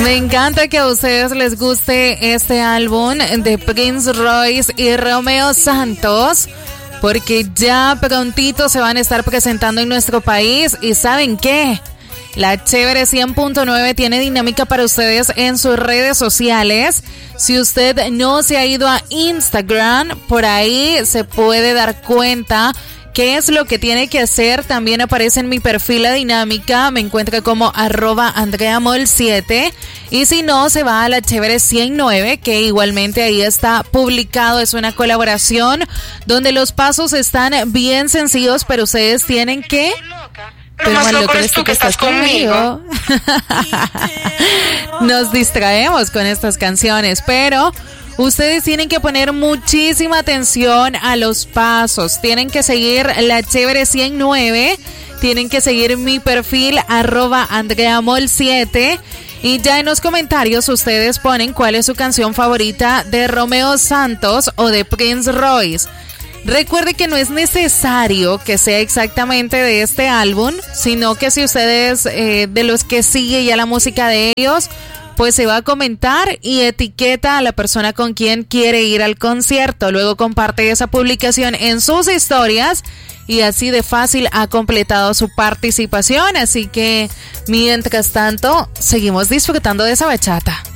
Me encanta que a ustedes les guste este álbum de Prince Royce y Romeo Santos, porque ya prontito se van a estar presentando en nuestro país. ¿Y saben qué? La Chévere 100.9 tiene dinámica para ustedes en sus redes sociales. Si usted no se ha ido a Instagram, por ahí se puede dar cuenta qué es lo que tiene que hacer. También aparece en mi perfil la dinámica. Me encuentra como @AndreaMol7. Y si no, se va a la Chévere 109, que igualmente ahí está publicado. Es una colaboración donde los pasos están bien sencillos, pero ustedes tienen que... Pero más loco eres tú que estás conmigo. Nos distraemos con estas canciones, pero ustedes tienen que poner muchísima atención a los pasos. Tienen que seguir la Chévere 109, tienen que seguir mi perfil @AndreaMol7. Y ya en los comentarios ustedes ponen cuál es su canción favorita de Romeo Santos o de Prince Royce. Recuerde que no es necesario que sea exactamente de este álbum, sino que si ustedes de los que sigue ya la música de ellos, pues se va a comentar y etiqueta a la persona con quien quiere ir al concierto. Luego comparte esa publicación en sus historias y así de fácil ha completado su participación. Así que mientras tanto, seguimos disfrutando de esa bachata.